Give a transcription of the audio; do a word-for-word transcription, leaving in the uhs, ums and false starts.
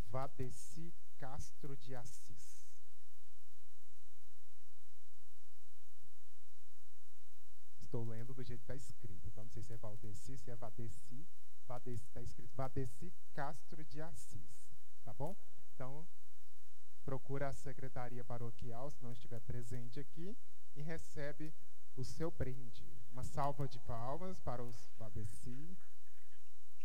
Vadeci Castro de Assis. Estou lendo do jeito que está escrito, então não sei se é Valdeci, se é Vadeci. Vadeci está escrito Vadeci Castro de Assis, tá bom? Então, procura a secretaria paroquial, se não estiver presente aqui, e recebe o seu brinde. Uma salva de palmas para os Vadeci.